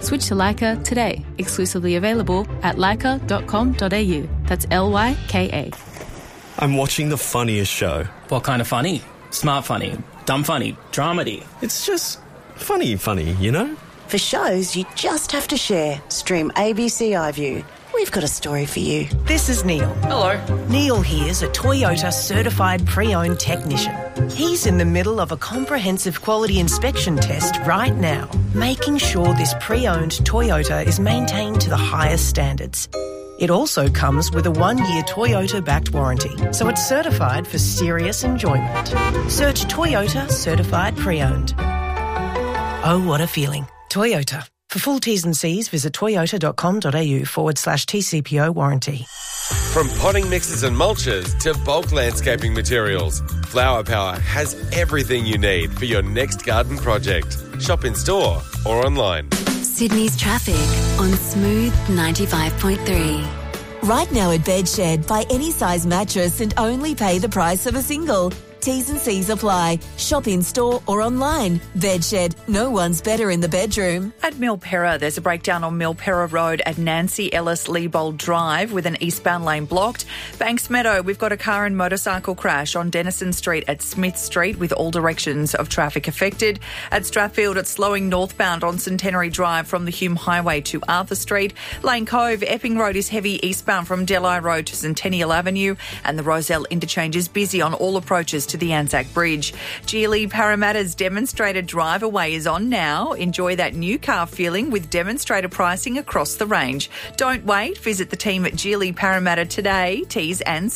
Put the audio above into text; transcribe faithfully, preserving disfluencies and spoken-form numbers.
Switch to Lyka today. Exclusively available at lyka dot com dot a u. That's L Y K A. I'm watching the funniest show. What kind of funny? Smart funny, dumb funny, dramedy. It's just funny funny, you know? For shows you just have to share, stream A B C iView. We've got a story for you. This is Neil. Hello. Neil here's a Toyota certified pre-owned technician. He's in the middle of a comprehensive quality inspection test right now, making sure this pre-owned Toyota is maintained to the highest standards. It also comes with a one-year Toyota-backed warranty, so it's certified for serious enjoyment. Search Toyota Certified Pre-Owned. Oh, what a feeling. Toyota. For full T's and C's, visit toyota.com.au forward slash TCPO warranty. From potting mixes and mulches to bulk landscaping materials, Flower Power has everything you need for your next garden project. Shop in store or online. Sydney's traffic on Smooth ninety-five point three. Right now at Bedshed, buy any size mattress and only pay the price of a single. T's and C's apply. Shop in store or online. Bedshed, no one's better in the bedroom. At Milperra, there's a breakdown on Milperra Road at Nancy Ellis Leibold Drive with an eastbound lane blocked. Banks Meadow, we've got a car and motorcycle crash on Denison Street at Smith Street with all directions of traffic affected. At Strathfield, it's slowing northbound on Centenary Drive from the Hume Highway to Arthur Street. Lane Cove, Epping Road is heavy eastbound from Delhi Road to Centennial Avenue, and the Roselle interchange is busy on all approaches to the Anzac Bridge. Geely Parramatta's demonstrator drive away is on now. Enjoy that new car feeling with demonstrator pricing across the range. Don't wait. Visit the team at Geely Parramatta today. T's and